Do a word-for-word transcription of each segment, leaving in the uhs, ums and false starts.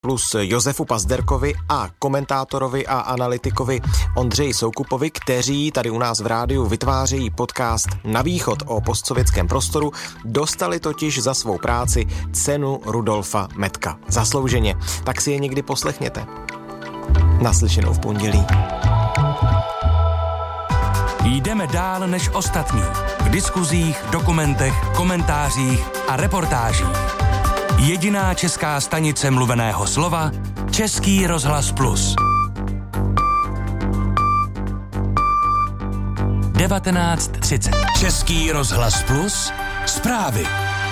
plus Josefu Pazderkovi a komentátorovi a analytikovi Ondřeji Soukupovi, kteří tady u nás v rádiu vytvářejí podcast Na východ o postsovětském prostoru, dostali totiž za svou práci cenu Rudolfa Metka. Zaslouženě. Tak si je někdy poslechněte. Naslyšenou v pondělí. Jdeme dál než ostatní. V diskuzích, dokumentech, komentářích a reportážích. Jediná česká stanice mluveného slova Český rozhlas Plus. devatenáct třicet. Český rozhlas Plus. Zprávy.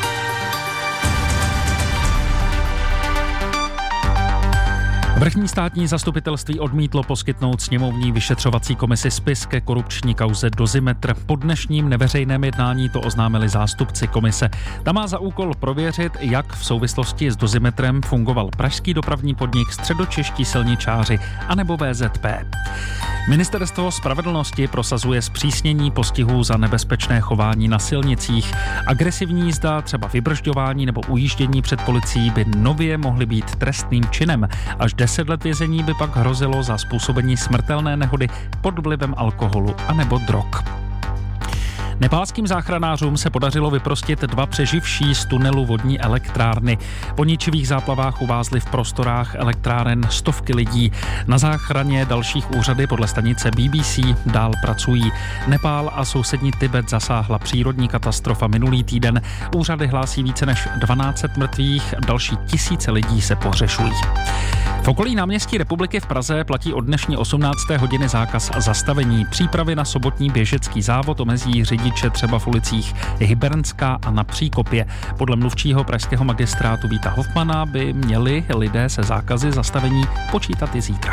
Vrchní státní zastupitelství odmítlo poskytnout sněmovní vyšetřovací komisi spis ke korupční kauze Dozimetr. Po dnešním neveřejném jednání to oznámili zástupci komise. Ta má za úkol prověřit, jak v souvislosti s Dozimetrem fungoval pražský dopravní podnik, středočeští silničáři anebo V Z P. Ministerstvo spravedlnosti prosazuje zpřísnění postihů za nebezpečné chování na silnicích. Agresivní jízda, třeba vybržďování nebo ujíždění před policií by nově mohly být trestným činem. Až deset let vězení by pak hrozilo za způsobení smrtelné nehody pod vlivem alkoholu anebo drog. Nepálským záchranářům se podařilo vyprostit dva přeživší z tunelu vodní elektrárny. Po ničivých záplavách uvázly v prostorách elektráren stovky lidí. Na záchraně dalších úřady podle stanice B B C dál pracují. Nepál a sousední Tibet zasáhla přírodní katastrofa minulý týden. Úřady hlásí více než dvanáct set mrtvých, další tisíce lidí se pohřešují. V okolí náměstí Republiky v Praze platí od dnešní osmnácté hodiny zákaz zastavení. Přípravy na sobotní běžecký závod omezí řidiče třeba v ulicích Hybernská a na Příkopě. Podle mluvčího pražského magistrátu Víta Hofmana by měli lidé se zákazy zastavení počítat i zítra.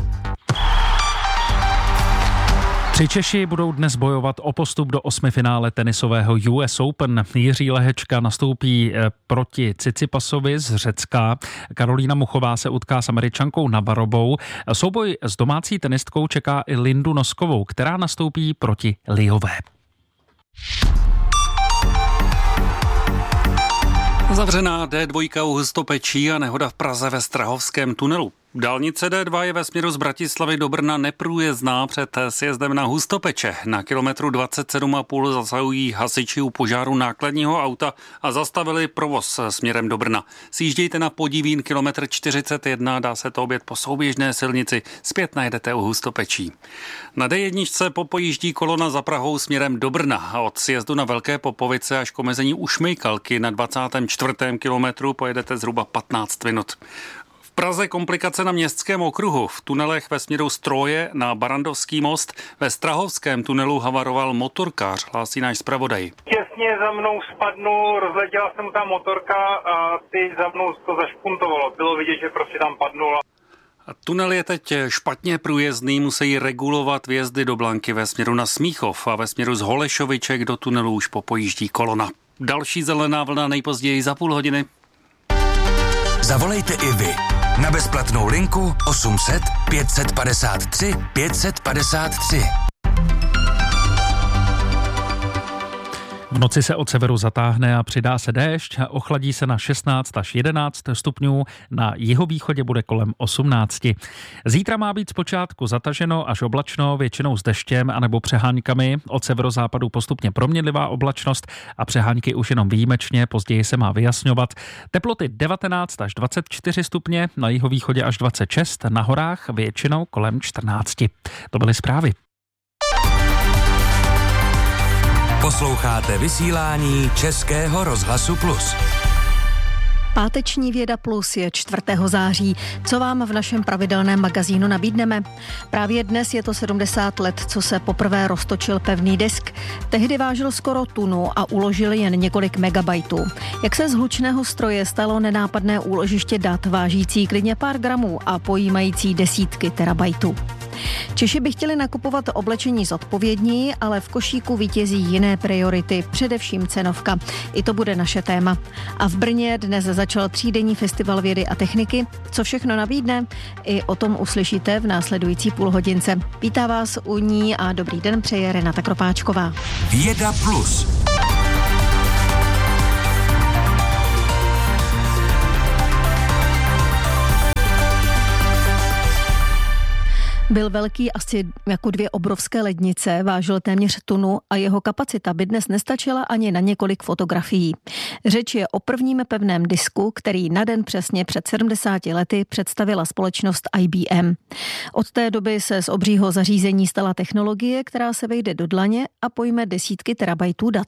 Tři Češi budou dnes bojovat o postup do osmifinále tenisového U S Open. Jiří Lehečka nastoupí proti Tsitsipasovi z Řecka. Karolína Muchová se utká s Američankou Navarobou. Souboj s domácí tenistkou čeká i Lindu Noskovou, která nastoupí proti Liové. Zavřená D dva u Hustopečí a nehoda v Praze ve Strahovském tunelu. Dálnice D dva je ve směru z Bratislavy do Brna neprůjezdná před sjezdem na Hustopeče. Na kilometru dvacet sedm a půl zasahují hasiči u požáru nákladního auta a zastavili provoz směrem do Brna. Sjíždějte na Podivín kilometr čtyřicet jedna, dá se to objet po souběžné silnici, zpět najedete u Hustopečí. Na D jedna popojíždí kolona za Prahou směrem do Brna a od sjezdu na Velké Popovice až k omezení u Šmejkalky na dvacátém čtvrtém kilometru pojedete zhruba patnáct minut. V Praze komplikace na Městském okruhu. V tunelech ve směru Stroje na Barandovský most. Ve Strahovském tunelu havaroval motorkář, hlásí náš zpravodaj. Těsně za mnou spadnul, rozletěla se mu ta motorka a ty za mnou to zašpuntovalo. Bylo vidět, že prostě tam padnula. Tunel je teď špatně průjezdný, musí regulovat vjezdy do Blanky ve směru na Smíchov a ve směru z Holešoviček do tunelu už popojíždí kolona. Další zelená vlna nejpozději za půl hodiny. Zavolejte i vy na bezplatnou linku osm set pět set padesát tři pět set padesát tři. V noci se od severu zatáhne a přidá se déšť, ochladí se na šestnáct až jedenáct stupňů, na jihovýchodě bude kolem osmnáct. Zítra má být zpočátku zataženo až oblačno, většinou s deštěm anebo přeháňkami, od severozápadu postupně proměnlivá oblačnost a přeháňky už jenom výjimečně, později se má vyjasňovat. Teploty devatenáct až dvacet čtyři stupně, na jihovýchodě až dvacet šest, na horách většinou kolem čtrnáct. To byly zprávy. Posloucháte vysílání Českého rozhlasu Plus. Páteční Věda Plus je čtvrtého září. Co vám v našem pravidelném magazínu nabídneme? Právě dnes je to sedmdesát let, co se poprvé roztočil pevný disk. Tehdy vážil skoro tunu a uložil jen několik megabajtů. Jak se z hlučného stroje stalo nenápadné úložiště dat vážící klidně pár gramů a pojímající desítky terabajtů. Češi by chtěli nakupovat oblečení zodpovědní, ale v košíku vítězí jiné priority, především cenovka. I to bude naše téma. A v Brně dnes začal třídenní festival vědy a techniky. Co všechno nabídne? I o tom uslyšíte v následující půlhodince. Vítá vás u ní a dobrý den přeje Renata Kropáčková. Věda Plus. Byl velký asi jako dvě obrovské lednice, vážil téměř tunu a jeho kapacita by dnes nestačila ani na několik fotografií. Řeč je o prvním pevném disku, který na den přesně před sedmdesáti lety představila společnost I B M. Od té doby se z obřího zařízení stala technologie, která se vejde do dlaně a pojme desítky terabajtů dat.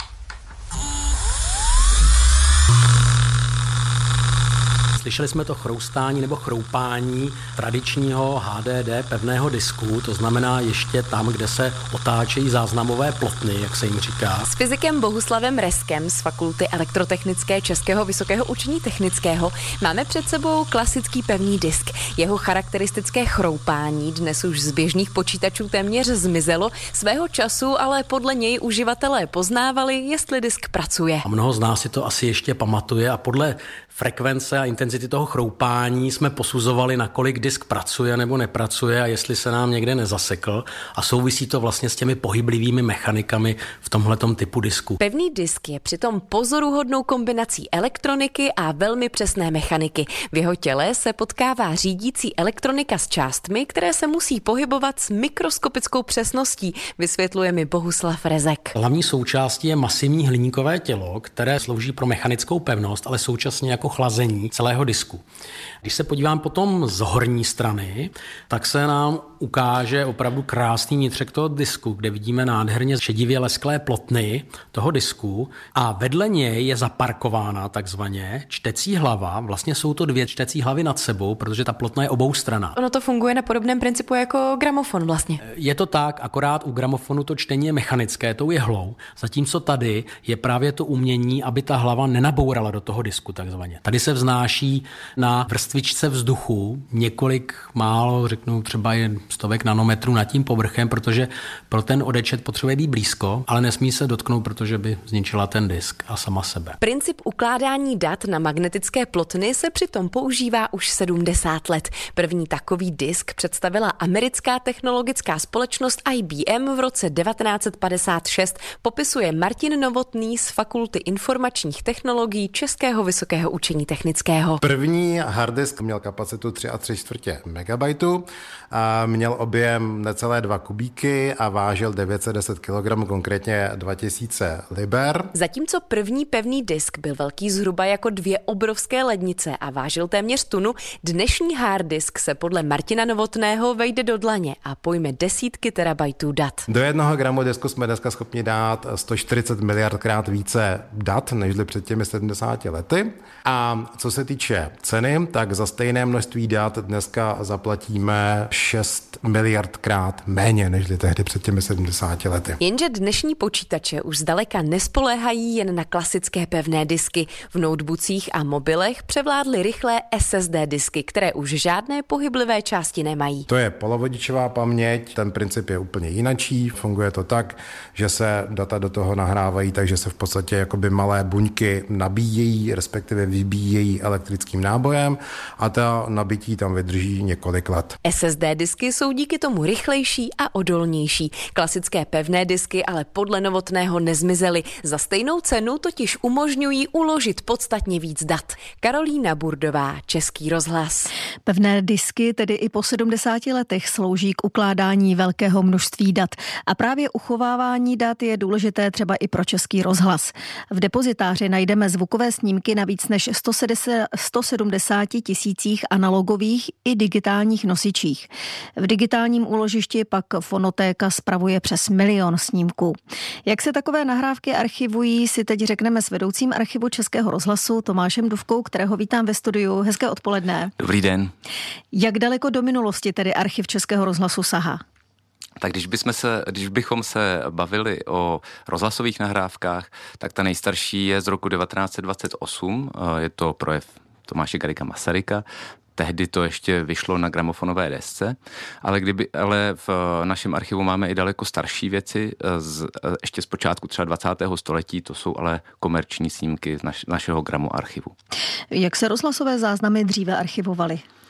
Slyšeli jsme to chroustání nebo chroupání tradičního H D D pevného disku, to znamená ještě tam, kde se otáčejí záznamové plotny, jak se jim říká. S fyzikem Bohuslavem Reskem z Fakulty elektrotechnické Českého vysokého učení technického máme před sebou klasický pevný disk. Jeho charakteristické chroupání dnes už z běžných počítačů téměř zmizelo, svého času ale podle něj uživatelé poznávali, jestli disk pracuje. A mnoho z nás si to asi ještě pamatuje a podle frekvence a intenzity toho chroupání jsme posuzovali, nakolik disk pracuje nebo nepracuje a jestli se nám někde nezasekl, a souvisí to vlastně s těmi pohyblivými mechanikami v tomhletom typu disku. Pevný disk je přitom pozoruhodnou kombinací elektroniky a velmi přesné mechaniky. V jeho těle se potkává řídící elektronika s částmi, které se musí pohybovat s mikroskopickou přesností, vysvětluje mi Bohuslav Rezek. Hlavní součástí je masivní hliníkové tělo, které slouží pro mechanickou pevnost, ale současně jako chlazení celého disku. Když se podívám potom z horní strany, tak se nám ukáže opravdu krásný vnitřek toho disku, kde vidíme nádherně šedivě lesklé plotny toho disku a vedle něj je zaparkována takzvaně čtecí hlava. Vlastně jsou to dvě čtecí hlavy nad sebou, protože ta plotna je oboustranná. Ono to funguje na podobném principu jako gramofon vlastně. Je to tak, akorát u gramofonu to čtení je mechanické, tou jehlou, zatímco tady je právě to umění, aby ta hlava nenabourala do toho disku takzvaně. Tady se vznáší na vrstvičce vzduchu několik málo, řeknu třeba jen stovek nanometrů nad tím povrchem, protože pro ten odečet potřebuje být blízko, ale nesmí se dotknout, protože by zničila ten disk a sama sebe. Princip ukládání dat na magnetické plotny se přitom používá už sedmdesát let. První takový disk představila americká technologická společnost I B M v roce devatenáct set padesát šest, popisuje Martin Novotný z Fakulty informačních technologií Českého vysokého učení technického. První harddisk měl kapacitu tři a tři čtvrtě megabajtu, a měl objem necelé dva kubíky a vážil devět set deset kilogramů, konkrétně dva tisíce liber. Zatímco první pevný disk byl velký zhruba jako dvě obrovské lednice a vážil téměř tunu, dnešní harddisk se podle Martina Novotného vejde do dlaně a pojme desítky terabajtů dat. Do jednoho gramu disku jsme dneska schopni dát sto čtyřicet miliardkrát více dat, než před těmi sedmdesáti lety. A co se týče ceny, tak za stejné množství dat dneska zaplatíme šest miliardkrát méně, než tehdy před těmi sedmdesáti lety. Jenže dnešní počítače už zdaleka nespoléhají jen na klasické pevné disky. V notebookích a mobilech převládly rychlé S S D disky, které už žádné pohyblivé části nemají. To je polovodičová paměť, ten princip je úplně jinačí. Funguje to tak, že se data do toho nahrávají, takže se v podstatě jakoby malé buňky nabíjejí, respektive vybíjejí elektrickým nábojem a ta nabití tam vydrží několik let. S S D disky jsou díky tomu rychlejší a odolnější. Klasické pevné disky ale podle Novotného nezmizely. Za stejnou cenu totiž umožňují uložit podstatně víc dat. Karolína Burdová, Český rozhlas. Pevné disky tedy i po sedmdesáti letech slouží k ukládání velkého množství dat. A právě uchovávání dat je důležité třeba i pro Český rozhlas. V depozitáři najdeme zvukové snímky na víc než sto sedmdesáti tisících analogových i digitálních nosičích. V digitálním úložišti pak fonotéka spravuje přes milion snímků. Jak se takové nahrávky archivují, si teď řekneme s vedoucím archivu Českého rozhlasu Tomášem Dufkou, kterého vítám ve studiu. Hezké odpoledne. Dobrý den. Jak daleko do minulosti tedy archiv Českého rozhlasu sahá? Tak když, bychom se, když bychom se bavili o rozhlasových nahrávkách, tak ta nejstarší je z roku devatenáct set dvacet osm. Je to projev Tomáše Garrigua Masaryka. Tehdy to ještě vyšlo na gramofonové desce, ale, kdyby, ale v našem archivu máme i daleko starší věci, z, ještě z počátku třeba dvacátého století, to jsou ale komerční snímky z naš, našeho gramoarchivu. Jak se rozhlasové záznamy dříve archivovaly?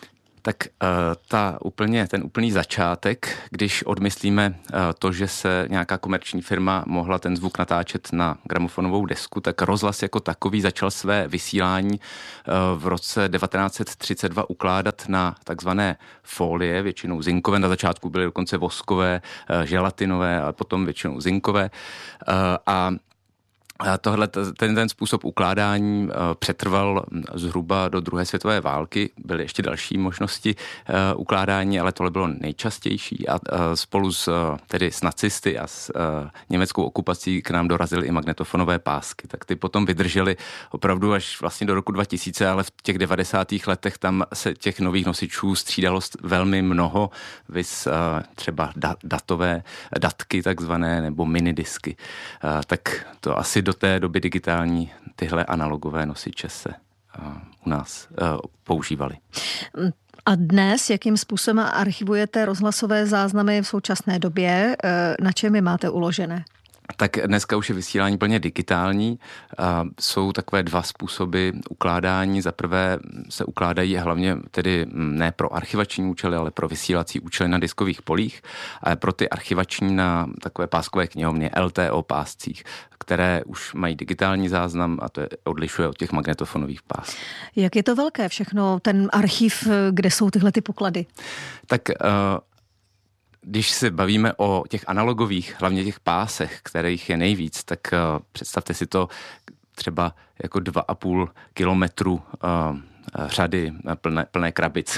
Tak uh, ta úplně, ten úplný začátek, když odmyslíme uh, to, že se nějaká komerční firma mohla ten zvuk natáčet na gramofonovou desku, tak rozhlas jako takový začal své vysílání uh, v roce devatenáct set třicet dva ukládat na takzvané folie, většinou zinkové, na začátku byly dokonce voskové, uh, želatinové a potom většinou zinkové. Uh, a A tohle, ten, ten způsob ukládání uh, přetrval zhruba do druhé světové války. Byly ještě další možnosti uh, ukládání, ale tohle bylo nejčastější. A uh, spolu s, uh, tedy s nacisty a s uh, německou okupací k nám dorazily i magnetofonové pásky. Tak ty potom vydržely opravdu až vlastně do roku dva tisíce, ale v těch devadesátých letech tam se těch nových nosičů střídalo velmi mnoho, vys uh, třeba da, datové datky takzvané, nebo minidisky. Uh, tak to asi do té doby digitální tyhle analogové nosiče se uh, u nás uh, používaly. A dnes, jakým způsobem archivujete rozhlasové záznamy v současné době? Na čem je máte uložené? Tak dneska už je vysílání plně digitální. Jsou takové dva způsoby ukládání. Za prvé se ukládají hlavně tedy ne pro archivační účely, ale pro vysílací účely na diskových polích, ale pro ty archivační na takové páskové knihovny L T O páscích, které už mají digitální záznam a to je odlišuje od těch magnetofonových pásků. Jak je to velké všechno, ten archiv, kde jsou tyhle ty poklady? Tak uh, když se bavíme o těch analogových, hlavně těch pásech, kterých je nejvíc, tak uh, představte si to třeba jako dva a půl kilometru uh, řady plné, plné krabic.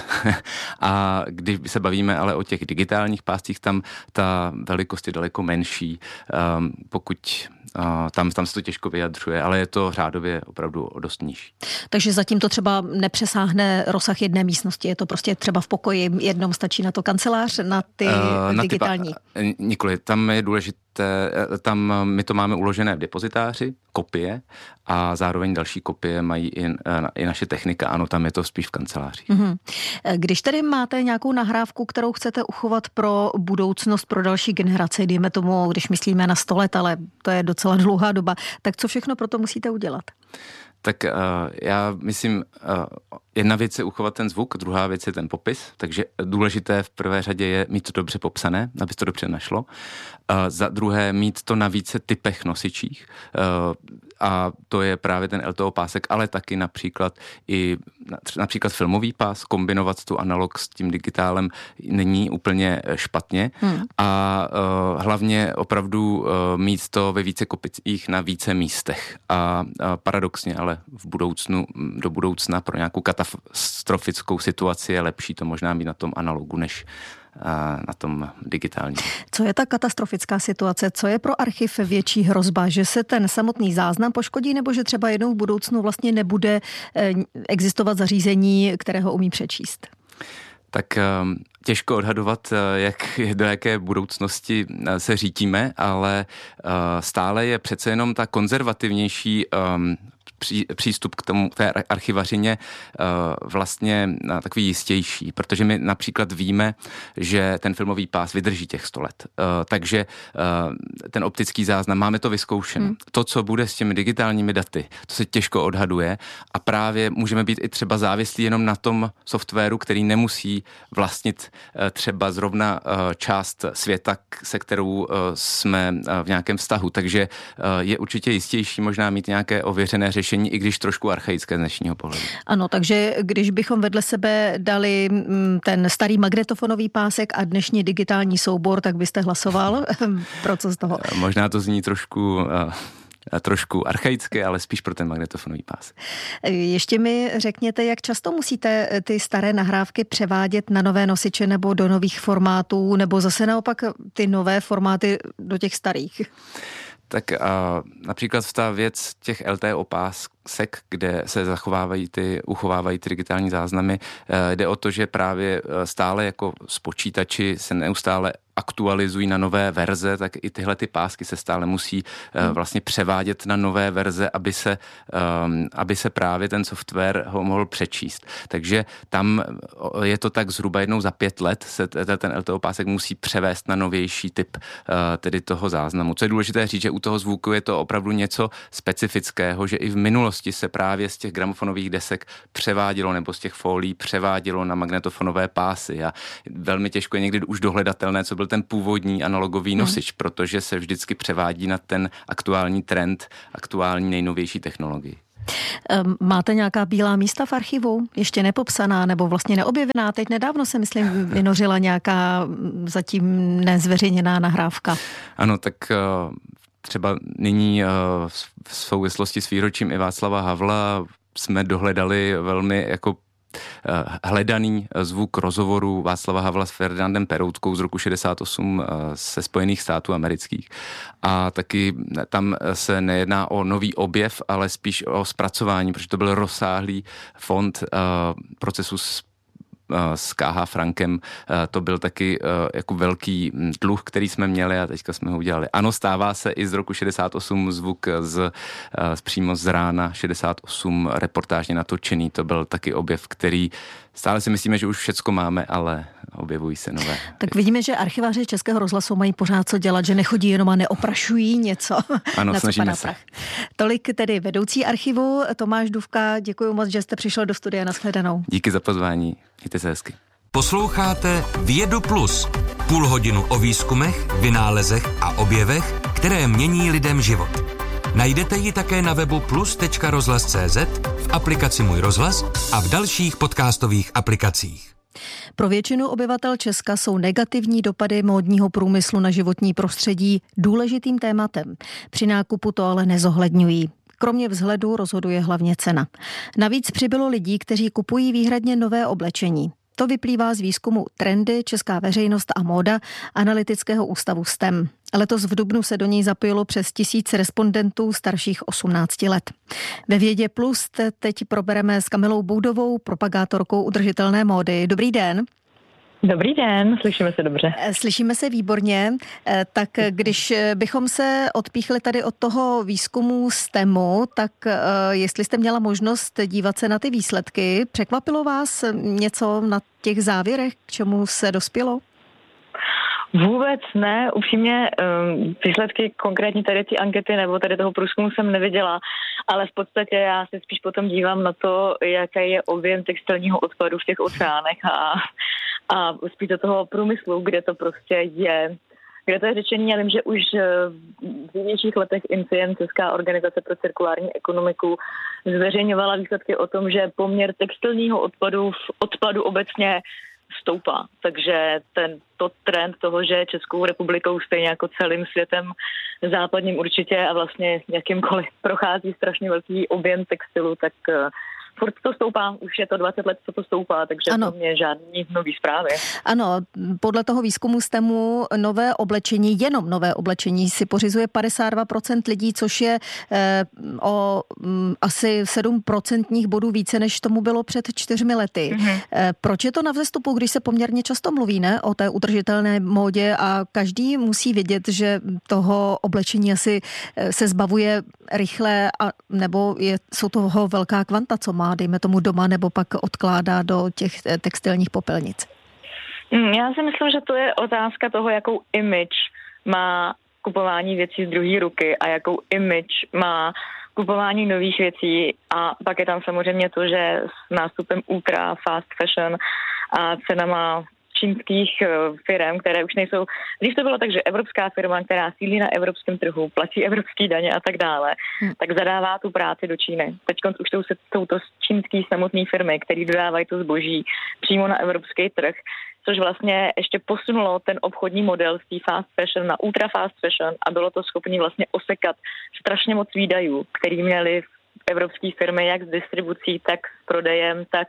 A když se bavíme ale o těch digitálních páscích, tam ta velikost je daleko menší, um, pokud uh, tam, tam se to těžko vyjadřuje, ale je to řádově opravdu o dost nižší. Takže zatím to třeba nepřesáhne rozsah jedné místnosti, je to prostě třeba v pokoji jednom stačí na to kancelář, na ty uh, na digitální? Ty, nikoli, tam je důležité, tam my to máme uložené v depozitáři, kopie a zároveň další kopie mají i, i naše technika, ano, tam je to spíš v kanceláři. Mm-hmm. Když tedy máte nějakou nahrávku, kterou chcete uchovat pro budoucnost, pro další generace, dejme tomu, když myslíme na sto let, ale to je docela dlouhá doba, tak co všechno pro to musíte udělat? Tak uh, já myslím, uh, jedna věc je uchovat ten zvuk, druhá věc je ten popis, takže důležité v prvé řadě je mít to dobře popsané, aby to dobře našlo. Uh, za druhé mít to na více typech nosičích uh, a to je právě ten L T O pásek, ale taky například i například filmový pás, kombinovat tu analog s tím digitálem není úplně špatně hmm. a uh, hlavně opravdu uh, mít to ve více kopicích na více místech a uh, paradoxně, ale v budoucnu, do budoucna pro nějakou katastrofickou situaci je lepší to možná mít na tom analogu, než na tom digitálním. Co je ta katastrofická situace? Co je pro archiv větší hrozba? Že se ten samotný záznam poškodí, nebo že třeba jednou v budoucnu vlastně nebude existovat zařízení, které ho umí přečíst? Tak těžko odhadovat, jak, do jaké budoucnosti se řítíme, ale stále je přece jenom ta konzervativnější Pří, přístup k tomu, k té archivařině uh, vlastně uh, takový jistější, protože my například víme, že ten filmový pás vydrží těch sto let. Uh, takže uh, ten optický záznam, máme to vyzkoušeno. Hmm. To, co bude s těmi digitálními daty, to se těžko odhaduje a právě můžeme být i třeba závislí jenom na tom softwaru, který nemusí vlastnit uh, třeba zrovna uh, část světa, se kterou uh, jsme uh, v nějakém vztahu. Takže uh, je určitě jistější možná mít nějaké ověřené řešení, i když trošku archaické z dnešního pohledu. Ano, takže když bychom vedle sebe dali ten starý magnetofonový pásek a dnešní digitální soubor, tak byste hlasoval pro co z toho? Možná to zní trošku... Uh... trošku archaické, ale spíš pro ten magnetofonový pás. Ještě mi řekněte, jak často musíte ty staré nahrávky převádět na nové nosiče nebo do nových formátů, nebo zase naopak ty nové formáty do těch starých? Tak uh, například ta věc těch L T O pásek, kde se zachovávají ty, uchovávají ty digitální záznamy, uh, jde o to, že právě stále jako z počítači se neustále aktualizují na nové verze, tak i tyhle ty pásky se stále musí hmm. vlastně převádět na nové verze, aby se, um, aby se právě ten software ho mohl přečíst. Takže tam je to tak zhruba jednou za pět let se ten el té ó pásek musí převést na novější typ uh, tedy toho záznamu. Co je důležité říct, že u toho zvuku je to opravdu něco specifického, že i v minulosti se právě z těch gramofonových desek převádělo nebo z těch folií převádělo na magnetofonové pásy a velmi těžko je někdy už dohledatelné, co byl ten původní analogový nosič, hmm. protože se vždycky převádí na ten aktuální trend, aktuální nejnovější technologii. Máte nějaká bílá místa v archivu? Ještě nepopsaná nebo vlastně neobjevená? Teď nedávno se, myslím, vynořila nějaká zatím nezveřejněná nahrávka. Ano, tak třeba nyní v souvislosti s výročím i Václava Havla jsme dohledali velmi jako hledaný zvuk rozhovoru Václava Havla s Ferdinandem Peroutkou z roku šedesát osm ze Spojených států amerických. A taky tam se nejedná o nový objev, ale spíš o zpracování, protože to byl rozsáhlý fond procesu s K H Frankem, to byl taky jako velký dluh, který jsme měli a teďka jsme ho udělali. Ano, stává se i z roku šedesát osm zvuk z, z přímo z rána šedesát osm reportážně natočený, to byl taky objev, který stále si myslíme, že už všecko máme, ale objevují se nové. Tak vidíme, že archiváři Českého rozhlasu mají pořád co dělat, že nechodí jenom a neoprašují něco. Ano, snažíme se. Tolik tedy vedoucí archivu Tomáš Dufka, děkuji moc, že jste přišel do studia. Nashledanou. Díky za pozvání, mějte se hezky. Posloucháte Vědu Plus, půl hodinu o výzkumech, vynálezech a objevech, které mění lidem život. Najdete ji také na webu plus tečka rozhlas tečka cé zet, v aplikaci Můj rozhlas a v dalších podcastových aplikacích. Pro většinu obyvatel Česka jsou negativní dopady módního průmyslu na životní prostředí důležitým tématem. Při nákupu to ale nezohledňují. Kromě vzhledu rozhoduje hlavně cena. Navíc přibylo lidí, kteří kupují výhradně nové oblečení. To vyplývá z výzkumu Trendy, Česká veřejnost a móda Analytického ústavu S T E M. Letos v dubnu se do něj zapojilo přes tisíc respondentů starších osmnácti let. Ve Vědě Plus teď probereme s Kamilou Boudovou, propagátorkou udržitelné módy. Dobrý den. Dobrý den, slyšíme se dobře. Slyšíme se výborně, tak když bychom se odpíchli tady od toho výzkumu S T E M u, tak jestli jste měla možnost dívat se na ty výsledky, překvapilo vás něco na těch závěrech, k čemu se dospělo? Vůbec ne, upřímně výsledky konkrétně tady ty ankety nebo tady toho průzkumu jsem neviděla, ale v podstatě já se spíš potom dívám na to, jaký je objem textilního odpadu v těch oceánech a, a spíš do toho průmyslu, kde to prostě je, kde to je řečení. Já vím, že už v dřívějších letech Incient, Česká organizace pro cirkulární ekonomiku, zveřejňovala výsledky o tom, že poměr textilního odpadu v odpadu obecně stoupá. Takže tento trend toho, že Českou republikou stejně jako celým světem západním určitě a vlastně jakýmkoliv prochází strašně velký objem textilu, tak furt to stoupá, už je to dvacet let, co to stoupá, takže ano. To mě žádný nový zprávy. Ano, podle toho výzkumu S T E M u nové oblečení, jenom nové oblečení si pořizuje padesát dva procent lidí, což je eh, o m, asi sedm procentních bodů více, než tomu bylo před čtyřmi lety. Mm-hmm. Eh, proč je to na vzestupu, když se poměrně často mluví, ne, o té udržitelné módě a každý musí vědět, že toho oblečení asi se zbavuje rychle, a, nebo je, jsou toho velká kvanta, co má dejme tomu doma, nebo pak odkládá do těch textilních popelnic? Já si myslím, že to je otázka toho, jakou image má kupování věcí z druhé ruky a jakou image má kupování nových věcí. A pak je tam samozřejmě to, že s nástupem ultra fast fashion a cenama čínských firm, které už nejsou... Když to bylo tak, že evropská firma, která sídlí na evropském trhu, platí evropské daně a tak dále, hmm. tak zadává tu práci do Číny. Teď už jsou, jsou to čínské samotné firmy, které dodávají to zboží přímo na evropský trh, což vlastně ještě posunulo ten obchodní model z té fast fashion na ultra fast fashion a bylo to schopné vlastně osekat strašně moc výdajů, který měly evropské firmy jak s distribucí, tak s prodejem, tak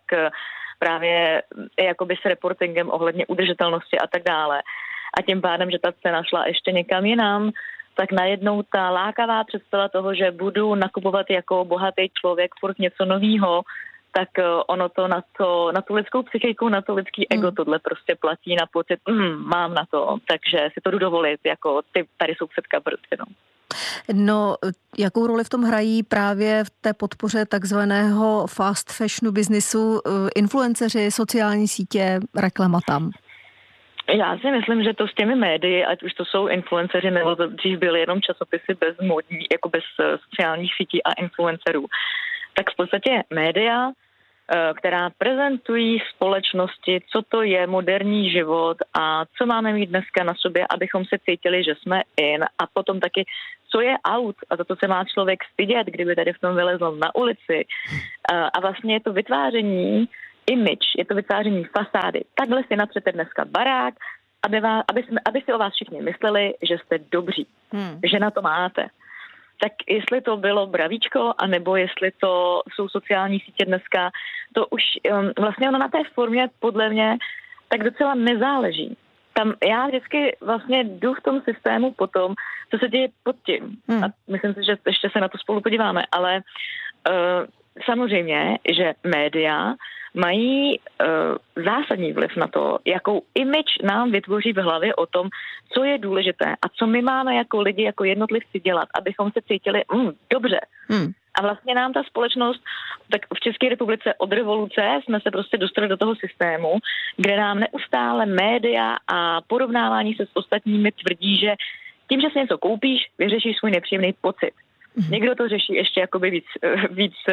právě jakoby s reportingem ohledně udržitelnosti a tak dále. A tím pádem, že ta cena šla ještě někam jinam, tak najednou ta lákavá představa toho, že budu nakupovat jako bohatý člověk furt něco novýho, tak ono to na, to, na tu lidskou psychiku, na to lidský ego, mm. tohle prostě platí na pocit, mm, mám na to, takže si to jdu dovolit, jako ty tady sousedka prostě, no. No, jakou roli v tom hrají právě v té podpoře takzvaného fast fashionu biznisu influenceři, sociální sítě, reklama tam? Já si myslím, že to s těmi médii, ať už to jsou influenceři, nebo to dřív byly jenom časopisy bez modní, jako bez sociálních sítí a influencerů, tak v podstatě média, která prezentují společnosti, co to je moderní život a co máme mít dneska na sobě, abychom se cítili, že jsme in, a potom taky, co je out a za to se má člověk stydět, kdyby tady v tom vylezl na ulici. A vlastně je to vytváření image, je to vytváření fasády. Takhle si natřete dneska barák, aby, vás, aby, jsme, aby si o vás všichni mysleli, že jste dobří, hmm. že na to máte. Tak jestli to bylo bravíčko, anebo jestli to jsou sociální sítě dneska, to už um, vlastně ono na té formě podle mě tak docela nezáleží. Tam já vždycky vlastně jdu v tom systému potom, co se děje pod tím. Hmm. A myslím si, že ještě se na to spolu podíváme, ale uh, samozřejmě, že média mají uh, zásadní vliv na to, jakou image nám vytvoří v hlavě o tom, co je důležité a co my máme jako lidi, jako jednotlivci dělat, abychom se cítili mm, dobře. Hmm. A vlastně nám ta společnost, tak v České republice od revoluce jsme se prostě dostali do toho systému, kde nám neustále média a porovnávání se s ostatními tvrdí, že tím, že si něco koupíš, vyřešíš svůj nepříjemný pocit. Někdo to řeší ještě jakoby víc, víc uh,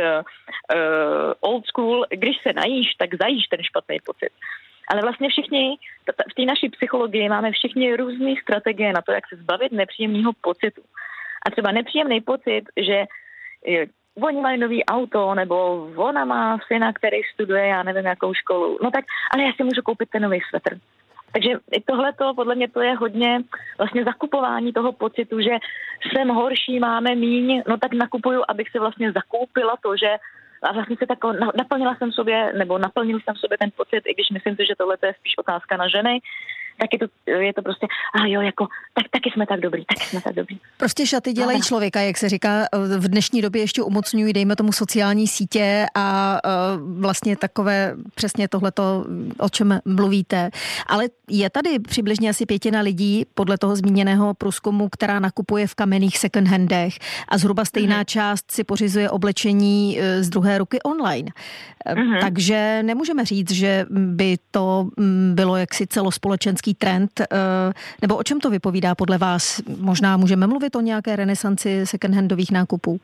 old school. Když se najíš, tak zajíš ten špatný pocit. Ale vlastně všichni, v té naší psychologii máme všichni různé strategie na to, jak se zbavit nepříjemného pocitu. A třeba nepříjemný pocit, že je, oni mají nový auto, nebo ona má syna, který studuje, já nevím, jakou školu. No tak, ale já si můžu koupit ten nový svetr. Takže tohleto, podle mě to je hodně vlastně zakupování toho pocitu, že jsem horší, máme míň, no tak nakupuju, abych si vlastně zakoupila to, že a vlastně se tak naplnila jsem sobě, nebo naplnil jsem sobě ten pocit, i když myslím si, že tohle je spíš otázka na ženy, tak je to, je to prostě, a jo, jako, tak, taky jsme tak dobrý, taky jsme tak dobrý. Prostě šaty dělají no, člověka, jak se říká, v dnešní době ještě umocňují, dejme tomu, sociální sítě a uh, vlastně takové, přesně tohleto, o čem mluvíte. Ale je tady přibližně asi pětina lidí, podle toho zmíněného průzkumu, která nakupuje v kamenných second handech a zhruba stejná mm-hmm. část si pořizuje oblečení z druhé ruky online. Mm-hmm. Takže nemůžeme říct, že by to bylo jaksi celospolečenský trend, nebo o čem to vypovídá podle vás? Možná můžeme mluvit o nějaké renesanci second-handových nákupů?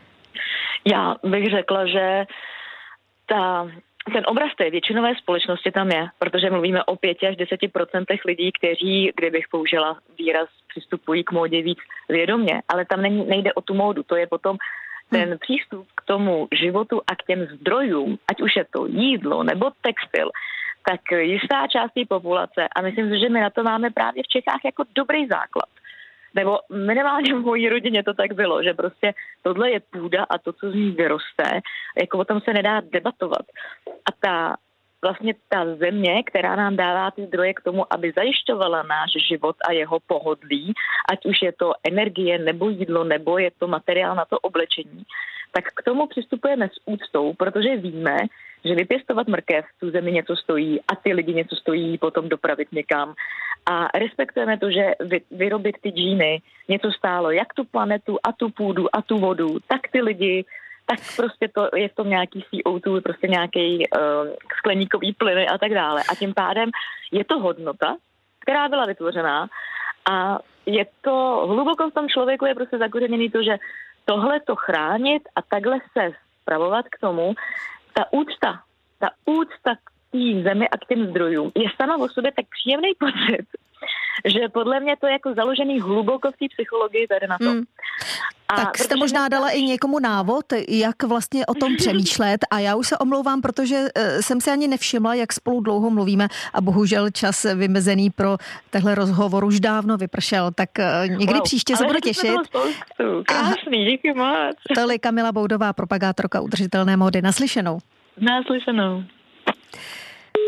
Já bych řekla, že ta, ten obraz té většinové společnosti tam je, protože mluvíme o pěti až deseti procentech lidí, kteří, kdybych použila výraz, přistupují k módě víc vědomě, ale tam není, nejde o tu módu, to je potom ten hmm. přístup k tomu životu a k těm zdrojům, ať už je to jídlo nebo textil, tak jistá část té populace, a myslím si, že my na to máme právě v Čechách jako dobrý základ. Nebo minimálně v mojí rodině to tak bylo, že prostě tohle je půda a to, co z ní vyroste, jako o tom se nedá debatovat. A ta vlastně ta země, která nám dává ty zdroje k tomu, aby zajišťovala náš život a jeho pohodlí, ať už je to energie nebo jídlo, nebo je to materiál na to oblečení, tak k tomu přistupujeme s úctou, protože víme, že vypěstovat mrkev tu zemi něco stojí a ty lidi něco stojí potom dopravit někam. A respektujeme to, že vy, vyrobit ty džíny něco stálo, jak tu planetu a tu půdu a tu vodu, tak ty lidi, tak prostě to je v tom nějaký C O dva, prostě nějaký uh, skleníkový plyny a tak dále. A tím pádem je to hodnota, která byla vytvořená a je to hluboko v tom člověku je prostě zakořeněný to, že tohle to chránit a takhle se spravovat k tomu, ta úcta, ta úcta k té zemi a k těm zdrojům je sama o sobě tak příjemný pocit, že podle mě to je jako založený hluboko v té psychologii tady na to. Hmm. A tak jste možná dala i někomu návod, jak vlastně o tom přemýšlet a já už se omlouvám, protože jsem si ani nevšimla, jak spolu dlouho mluvíme a bohužel čas vymezený pro tenhle rozhovor už dávno vypršel, tak někdy wow, příště se budu těšit. Krásný, díky moc. Tolik Kamila Boudová, propagátorka udržitelné módy. Naslyšenou. Naslyšenou.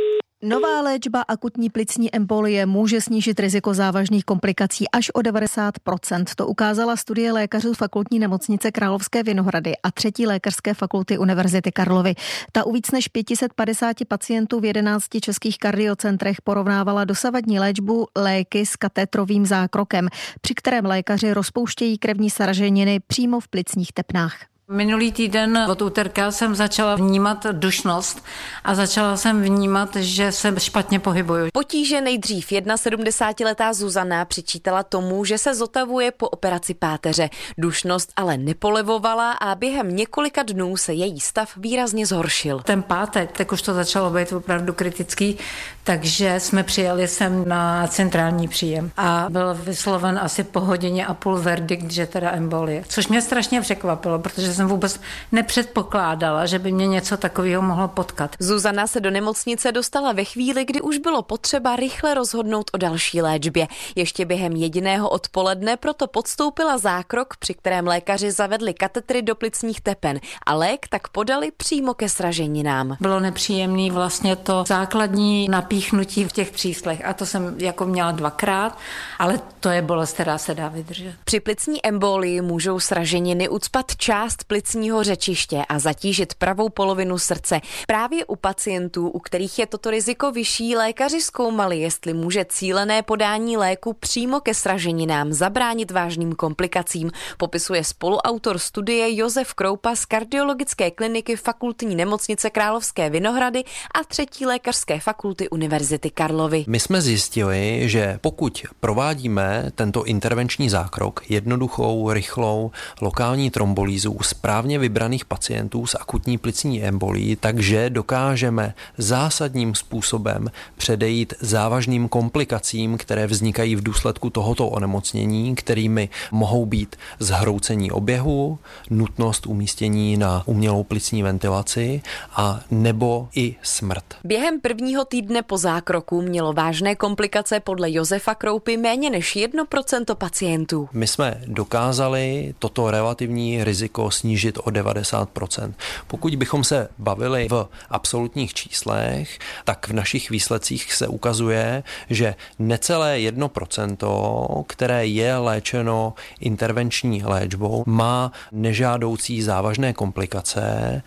Nová léčba akutní plicní embolie může snížit riziko závažných komplikací až o devadesát procent. To ukázala studie lékařů Fakultní nemocnice Královské Vinohrady a třetí lékařské fakulty Univerzity Karlovy. Ta u víc než pět set padesát pacientů v jedenácti českých kardiocentrech porovnávala dosavadní léčbu léky s katétrovým zákrokem, při kterém lékaři rozpouštějí krevní sraženiny přímo v plicních tepnách. Minulý týden od úterka jsem začala vnímat dušnost a začala jsem vnímat, že se špatně pohybuju. Potíže nejdřív sedmdesátiletá Zuzana přičítala tomu, že se zotavuje po operaci páteře. Dušnost ale nepolevovala a během několika dnů se její stav výrazně zhoršil. Ten pátek, tak už to začalo být opravdu kritický, takže jsme přijeli sem na centrální příjem a byl vysloven asi po hodině a půl verdikt, že teda embolie. Což mě strašně překvapilo, protože jsem vůbec nepředpokládala, že by mě něco takového mohlo potkat. Zuzana se do nemocnice dostala ve chvíli, kdy už bylo potřeba rychle rozhodnout o další léčbě. Ještě během jediného odpoledne proto podstoupila zákrok, při kterém lékaři zavedli katetry do plicních tepen a lék tak podali přímo ke sraženinám. Bylo nepříjemný vlastně to základní napíchnutí v těch příslech a to jsem jako měla dvakrát, ale to je bolest, která se dá vydržet. Při plicní embolii můžou sraženiny ucpat část plicního řečiště a zatížit pravou polovinu srdce. Právě u pacientů, u kterých je toto riziko vyšší, lékaři zkoumali, jestli může cílené podání léku přímo ke sraženinám zabránit vážným komplikacím, popisuje spoluautor studie Josef Kroupa z kardiologické kliniky Fakultní nemocnice Královské Vinohrady a třetí lékařské fakulty Univerzity Karlovy. My jsme zjistili, že pokud provádíme tento intervenční zákrok, jednoduchou, rychlou lokální trombolýzu u správně vybraných pacientů s akutní plicní embolií, takže dokážeme zásadním způsobem předejít závažným komplikacím, které vznikají v důsledku tohoto onemocnění, kterými mohou být zhroucení oběhu, nutnost umístění na umělou plicní ventilaci a nebo i smrt. Během prvního týdne po zákroku mělo vážné komplikace podle Josefa Kroupy méně než jedno procento pacientů. My jsme dokázali toto relativní riziko snížit o devadesát procent. Pokud bychom se bavili v absolutních číslech, tak v našich výsledcích se ukazuje, že necelé jedno procento, které je léčeno intervenční léčbou, má nežádoucí závažné komplikace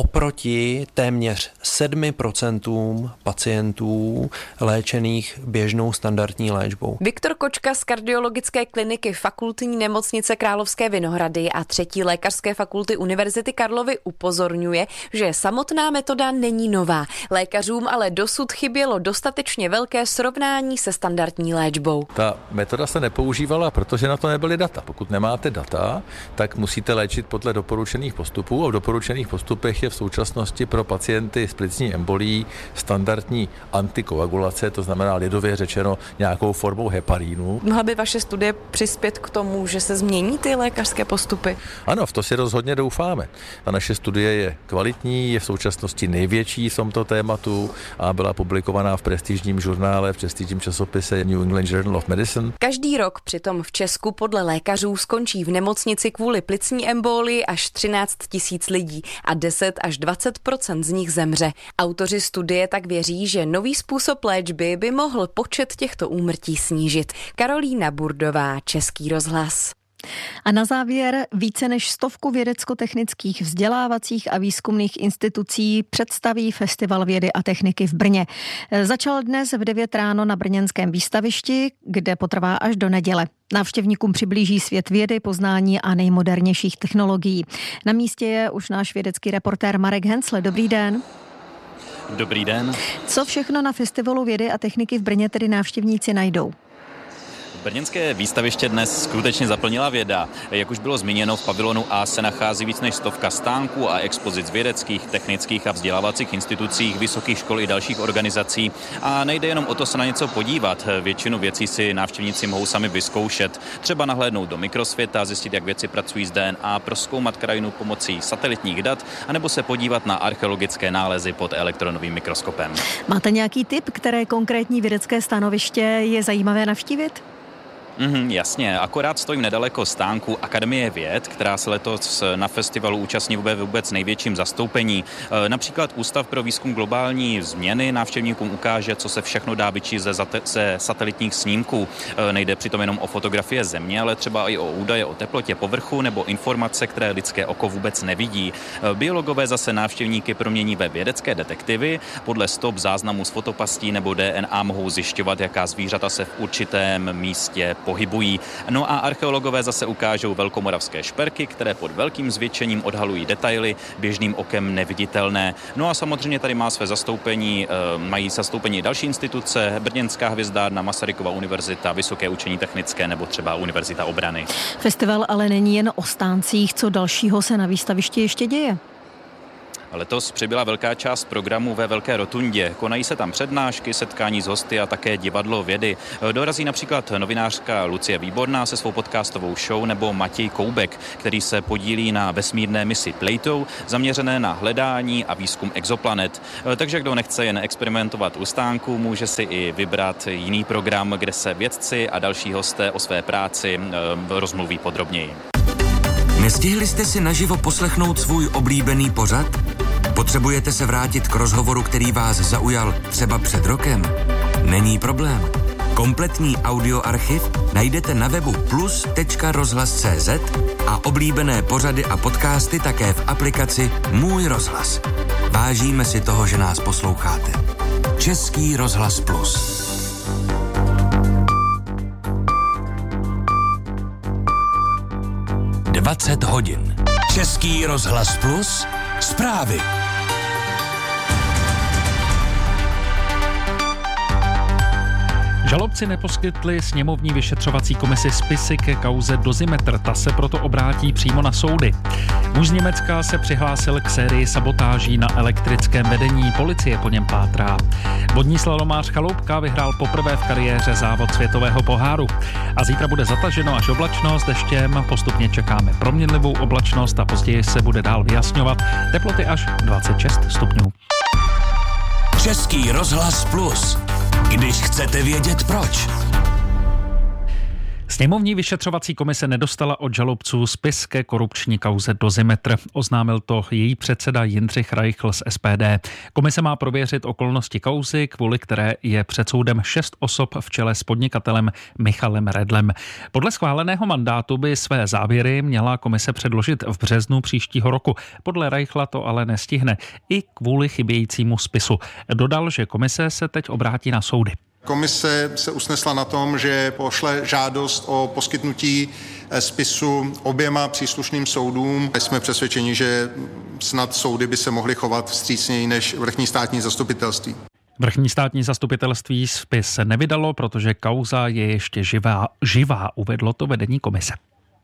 oproti téměř sedmi procentům pacientů léčených běžnou standardní léčbou. Viktor Kočka z kardiologické kliniky Fakultní nemocnice Královské Vinohrady a třetí lékařské fakulty Univerzity Karlovy upozorňuje, že samotná metoda není nová. Lékařům ale dosud chybělo dostatečně velké srovnání se standardní léčbou. Ta metoda se nepoužívala, protože na to nebyly data. Pokud nemáte data, tak musíte léčit podle doporučených postupů a v doporučených postupech je v současnosti pro pacienty s plicní embolií standardní antikoagulace, to znamená lidově řečeno nějakou formou heparínu. Mohla by vaše studie přispět k tomu, že se změní ty lékařské postupy? Ano, v to si rozhodně doufáme. Ta naše studie je kvalitní, je v současnosti největší v tomto tématu a byla publikovaná v prestižním žurnále, v prestižním časopise New England Journal of Medicine. Každý rok přitom v Česku podle lékařů skončí v nemocnici kvůli plicní embolii až třináct tisíc lidí a deset až dvacet procent z nich zemře. Autoři studie tak věří, že nový způsob léčby by mohl počet těchto úmrtí snížit. Karolína Burdová, Český rozhlas. A na závěr více než stovku vědecko-technických vzdělávacích a výzkumných institucí představí Festival vědy a techniky v Brně. Začal dnes v devět ráno na brněnském výstavišti, kde potrvá až do neděle. Návštěvníkům přiblíží svět vědy, poznání a nejmodernějších technologií. Na místě je už náš vědecký reportér Marek Hensle. Dobrý den. Dobrý den. Co všechno na Festivalu vědy a techniky v Brně tedy návštěvníci najdou? Brněnské výstaviště dnes skutečně zaplnila věda. Jak už bylo zmíněno, v pavilonu A se nachází víc než stovka stánků a expozic vědeckých, technických a vzdělávacích institucích, vysokých škol i dalších organizací. A nejde jenom o to se na něco podívat. Většinu věcí si návštěvníci mohou sami vyzkoušet. Třeba nahlédnout do mikrosvěta, zjistit, jak věci pracují s D N A, prozkoumat krajinu pomocí satelitních dat, anebo se podívat na archeologické nálezy pod elektronovým mikroskopem. Máte nějaký tip, které konkrétní vědecké stanoviště je zajímavé navštívit? Mm, jasně, akorát stojím nedaleko stánku Akademie věd, která se letos na festivalu účastní ve vůbec největším zastoupení. E, například Ústav pro výzkum globální změny návštěvníkům ukáže, co se všechno dá vyčíst ze, ze satelitních snímků. E, nejde přitom jenom o fotografie Země, ale třeba i o údaje o teplotě povrchu nebo informace, které lidské oko vůbec nevidí. E, biologové zase návštěvníky promění ve vědecké detektivy. Podle stop, záznamů z fotopastí nebo D N A mohou zjišťovat, jaká zvířata se v určitém místě pohybují. No a archeologové zase ukážou velkomoravské šperky, které pod velkým zvětšením odhalují detaily, běžným okem neviditelné. No a samozřejmě tady má své zastoupení, mají zastoupení další instituce, Brněnská hvězdárna, Masarykova univerzita, Vysoké učení technické nebo třeba Univerzita obrany. Festival ale není jen o stáncích, co dalšího se na výstavišti ještě děje. Letos přibyla velká část programu ve Velké rotundě. Konají se tam přednášky, setkání s hosty a také divadlo vědy. Dorazí například novinářka Lucie Výborná se svou podcastovou show nebo Matěj Koubek, který se podílí na vesmírné misi Plato, zaměřené na hledání a výzkum exoplanet. Takže kdo nechce jen experimentovat u stánku, může si i vybrat jiný program, kde se vědci a další hosté o své práci rozmluví podrobněji. Nestihli jste si naživo poslechnout svůj oblíbený pořad? Potřebujete se vrátit k rozhovoru, který vás zaujal třeba před rokem? Není problém. Kompletní audioarchiv najdete na webu plus tečka rozhlas tečka cé zet a oblíbené pořady a podcasty také v aplikaci Můj rozhlas. Vážíme si toho, že nás posloucháte. Český rozhlas Plus. dvacet hodin. Český rozhlas Plus. Zprávy. Žalobci neposkytli sněmovní vyšetřovací komisi spisy ke kauze Dozimetr, ta se proto obrátí přímo na soudy. Muž z Německa se přihlásil k sérii sabotáží na elektrickém vedení, policie po něm pátrá. Vodní slalomář Chaloupka vyhrál poprvé v kariéře závod světového poháru. A zítra bude zataženo až oblačno s deštěm, postupně čekáme proměnlivou oblačnost a později se bude dál vyjasňovat, teploty až dvacet šest stupňů. Český rozhlas Plus. Když chcete vědět proč. Sněmovní vyšetřovací komise nedostala od žalobců spis ke korupční kauze Dozimetr. Oznámil to její předseda Jindřich Reichl z S P D. Komise má prověřit okolnosti kauzy, kvůli které je před soudem šest osob v čele s podnikatelem Michalem Redlem. Podle schváleného mandátu by své závěry měla komise předložit v březnu příštího roku. Podle Reichla to ale nestihne i kvůli chybějícímu spisu. Dodal, že komise se teď obrátí na soudy. Komise se usnesla na tom, že pošle žádost o poskytnutí spisu oběma příslušným soudům. Jsme přesvědčeni, že snad soudy by se mohly chovat vstřícněji než vrchní státní zastupitelství. Vrchní státní zastupitelství spis nevydalo, protože kauza je ještě živá, živá, uvedlo to vedení komise.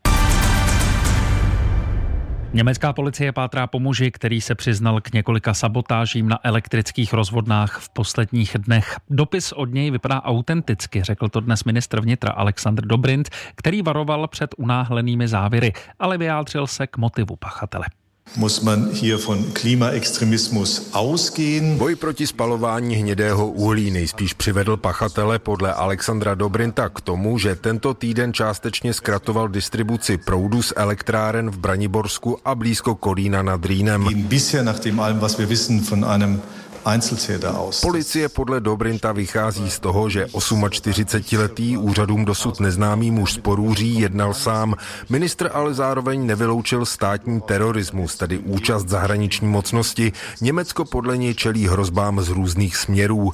Německá policie pátrá po muži, který se přiznal k několika sabotážím na elektrických rozvodnách v posledních dnech. Dopis od něj vypadá autenticky, řekl to dnes ministr vnitra Alexander Dobrindt, který varoval před unáhlenými závěry, ale vyjádřil se k motivu pachatele. Muss man hier von Klimaextremismus ausgehen. Boj proti spalování hnědého uhlí nejspíš přivedl pachatele podle Alexandra Dobrindta k tomu, že tento týden částečně zkratoval distribuci proudu z elektráren v Braniborsku a blízko Kolína nad Rýnem. Bisher nach dem allem, was wir wissen von einem Policie podle Dobrindta vychází z toho, že čtyřicetiosmiletý úřadům dosud neznámý muž z Porúří jednal sám. Ministr ale zároveň nevyloučil státní terorismus, tedy účast zahraniční mocnosti. Německo podle něj čelí hrozbám z různých směrů.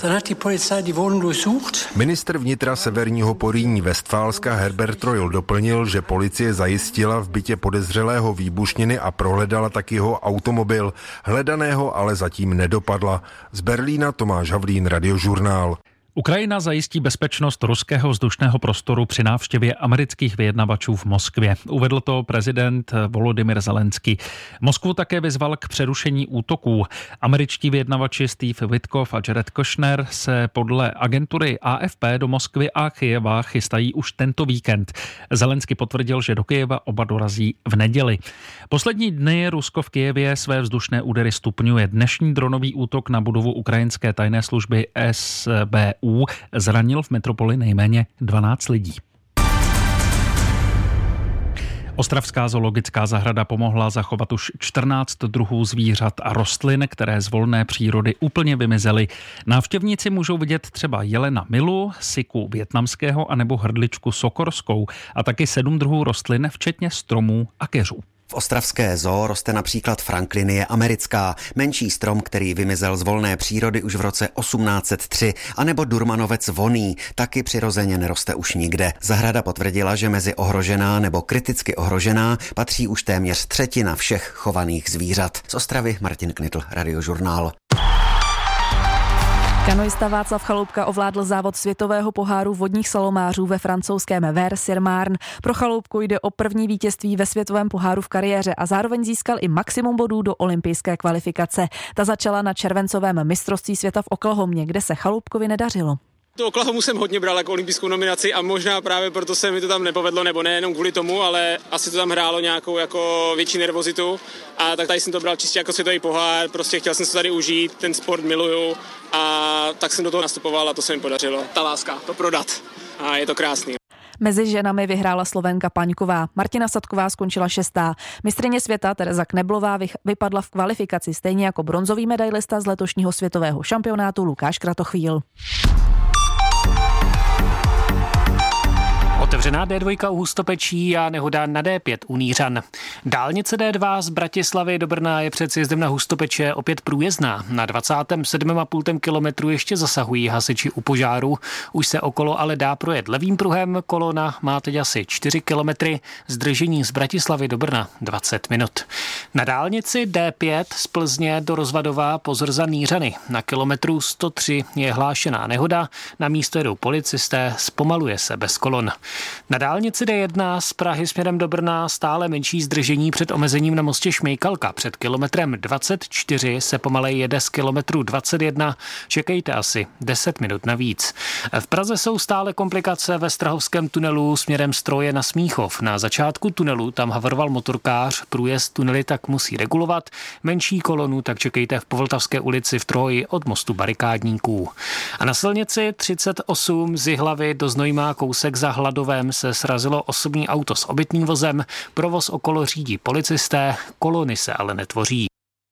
Ministr vnitra severního Porýní Westfálska Herbert Reul doplnil, že policie zajistila v bytě podezřelého výbušniny a prohledala taky jeho automobil. Hledaného ale zatím nedopadla. Z Berlína Tomáš Havlín, Radiožurnál. Ukrajina zajistí bezpečnost ruského vzdušného prostoru při návštěvě amerických vyjednavačů v Moskvě. Uvedl to prezident Volodymyr Zelenský. Moskvu také vyzval k přerušení útoků. Američtí vyjednavači Steve Witkoff a Jared Kushner se podle agentury A F P do Moskvy a Kyjeva chystají už tento víkend. Zelenský potvrdil, že do Kyjeva oba dorazí v neděli. Poslední dny Rusko v Kyjevě své vzdušné údery stupňuje. Dnešní dronový útok na budovu ukrajinské tajné služby S B U zranil v metropoli nejméně dvanáct lidí. Ostravská zoologická zahrada pomohla zachovat už čtrnáct druhů zvířat a rostlin, které z volné přírody úplně vymizely. Návštěvníci můžou vidět třeba jelena milu, siku vietnamského anebo hrdličku sokorskou a taky sedm druhů rostlin, včetně stromů a keřů. V ostravské zoo roste například Franklinie americká, menší strom, který vymizel z volné přírody už v roce osmnáct set tři, anebo durmanovec vonný, taky přirozeně neroste už nikde. Zahrada potvrdila, že mezi ohrožená nebo kriticky ohrožená patří už téměř třetina všech chovaných zvířat. Z Ostravy Martin Knitl, Radiožurnál. Kanoista Václav Chaloupka ovládl závod světového poháru vodních slalomářů ve francouzském Vers-sur-Marne. Pro Chaloupku jde o první vítězství ve světovém poháru v kariéře a zároveň získal i maximum bodů do olympijské kvalifikace. Ta začala na červencovém mistrovství světa v Oklahomě, kde se Chaloupkovi nedařilo. To Oklahomu jsem hodně bral jako olympijskou nominaci a možná právě proto se mi to tam nepovedlo, nebo nejenom kvůli tomu, ale asi to tam hrálo nějakou jako větší nervozitu a tak tady jsem to bral čistě jako světový pohár, prostě chtěl jsem se tady užít, ten sport miluju a tak jsem do toho nastupoval a to se mi podařilo. Ta láska, to prodat a je to krásný. Mezi ženami vyhrála Slovenka Paňková. Martina Sadková skončila šestá. Mistryně světa Tereza Kneblová vypadla v kvalifikaci, stejně jako bronzový medailista z letošního světového šampionátu Lukáš Kratochvíl. Otevřená dé dva u Hustopečí a nehoda na dé pět u Nířan. Dálnice dé dva z Bratislavy do Brna je před sjezdem na Hustopeče opět průjezdná. Na dvacátém sedmém a půl kilometru ještě zasahují hasiči u požáru. Už se okolo ale dá projet levým pruhem. Kolona má teď asi čtyři kilometry. Zdržení z Bratislavy do Brna dvacet minut. Na dálnici dé pět z Plzně do Rozvadova pozor za Nířany. Na kilometru sto tři je hlášená nehoda. Na místo jedou policisté, zpomaluje se bez kolon. Na dálnici dé jedna z Prahy směrem do Brna stále menší zdržení před omezením na mostě Šmejkalka. Před kilometrem dvacet čtyři se pomalej jede z kilometru dvacet jedna. Čekejte asi deset minut navíc. V Praze jsou stále komplikace ve Strahovském tunelu směrem z Troje na Smíchov. Na začátku tunelu tam havaroval motorkář, průjezd tunely tak musí regulovat. Menší kolonu tak čekejte v Povltavské ulici v Troji od mostu Barikádníků. A na silnici třicet osm z Jihlavy do Znojma kousek za Hladovém se srazilo osobní auto s obytným vozem, provoz okolo řídí policisté, kolony se ale netvoří.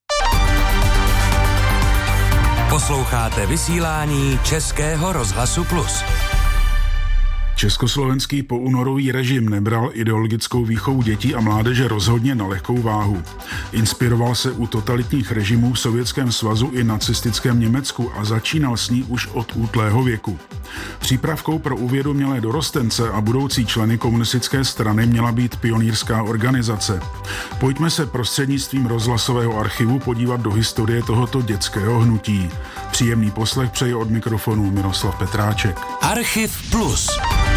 Posloucháte vysílání Českého rozhlasu Plus. Československý poúnorový režim nebral ideologickou výchovu dětí a mládeže rozhodně na lehkou váhu. Inspiroval se u totalitních režimů v Sovětském svazu i nacistickém Německu a začínal s ní už od útlého věku. Přípravkou pro uvědomělé dorostence a budoucí členy komunistické strany měla být pionýrská organizace. Pojďme se prostřednictvím rozhlasového archivu podívat do historie tohoto dětského hnutí. Příjemný poslech přeje od mikrofonu Miroslav Petráček. Archiv Plus.